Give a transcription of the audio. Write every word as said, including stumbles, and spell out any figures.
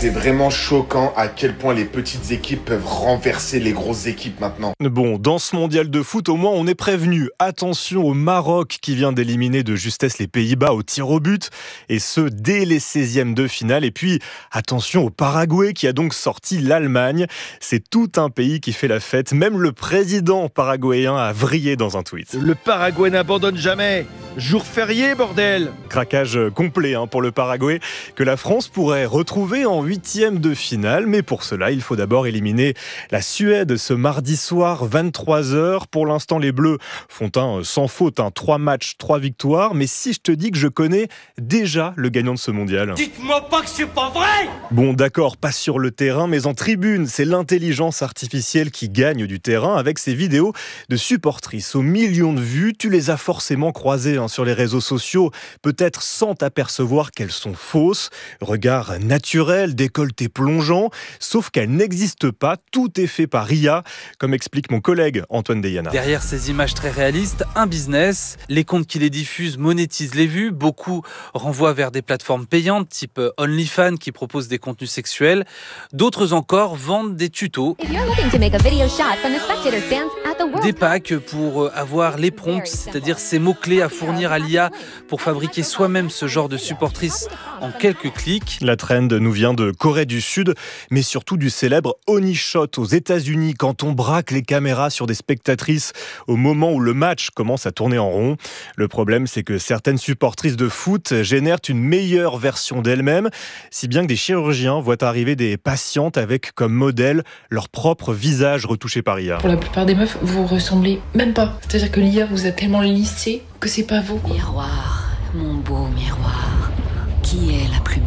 C'est vraiment choquant à quel point les petites équipes peuvent renverser les grosses équipes maintenant. Bon, dans ce mondial de foot, au moins on est prévenu. Attention au Maroc qui vient d'éliminer de justesse les Pays-Bas au tir au but, et ce dès les seizièmes de finale. Et puis attention au Paraguay qui a donc sorti l'Allemagne. C'est tout un pays qui fait la fête. Même le président paraguayen a vrillé dans un tweet. Le Paraguay n'abandonne jamais. Jour férié, bordel. Craquage complet hein, pour le Paraguay que la France pourrait retrouver en huitième de finale. Mais pour cela, il faut d'abord éliminer la Suède ce mardi soir, vingt-trois heures. Pour l'instant, les Bleus font un sans faute, un trois matchs, trois victoires. Mais si je te dis que je connais déjà le gagnant de ce mondial. Dites-moi pas que c'est pas vrai! Bon, d'accord, pas sur le terrain, mais en tribune. C'est l'intelligence artificielle qui gagne du terrain avec ces vidéos de supportrices aux millions de vues. Tu les as forcément croisées hein, sur les réseaux sociaux, peut-être sans t'apercevoir qu'elles sont fausses. Regard naturel, décolleté plongeant, sauf qu'elles n'existent pas. Tout est fait par I A, comme explique mon collègue Antoine Deyana. Derrière ces images très réalistes, un business. Les comptes qui les diffusent monétisent les vues. Beaucoup renvoient vers des plateformes payantes type OnlyFans qui proposent des contenus sexuels. D'autres encore vendent des tutos. Des packs pour avoir les prompts, c'est-à-dire ces mots-clés à fournir à l'I A pour fabriquer soi-même ce genre de supportrice en quelques clics. La trend nous vient de Corée du Sud, mais surtout du célèbre Honeyshot aux États-Unis, quand on braque les caméras sur des spectatrices au moment où le match commence à tourner en rond. Le problème, c'est que certaines supportrices de foot génèrent une meilleure version d'elles-mêmes, si bien que des chirurgiens voient arriver des patientes avec comme modèle leur propre visage retouché par I A. Pour la plupart des meufs, vous ressemblez même pas. C'est-à-dire que l'I A vous a tellement lissé que c'est pas vous. Miroir, mon beau miroir, qui est la plus